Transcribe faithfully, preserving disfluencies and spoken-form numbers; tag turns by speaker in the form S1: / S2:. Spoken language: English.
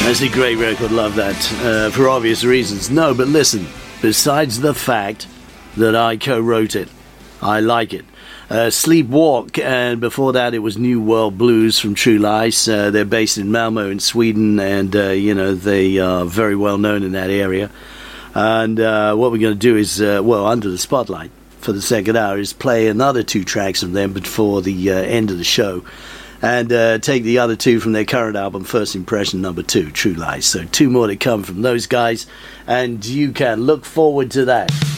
S1: That's a great record, love that, uh, for obvious reasons. No, but listen, besides the fact that I co-wrote it, I like it. Uh, Sleepwalk, and before that it was New World Blues from True Lies. Uh, they're based in Malmo in Sweden, and, uh, you know, they are very well known in that area. And uh, what we're going to do is, uh, well, Under the Spotlight for the second hour is play another two tracks from them before the uh, end of the show. And uh, take the other two from their current album, First Impression number two, True Lies. So two more to come from those guys, and you can look forward to that.